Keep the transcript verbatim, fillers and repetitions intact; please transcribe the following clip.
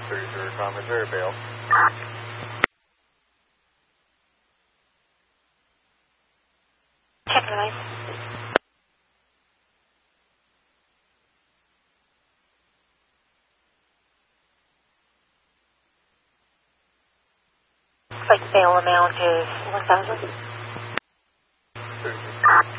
thirty-three commentary bail. Check the lights. Like bail amount is one thousand.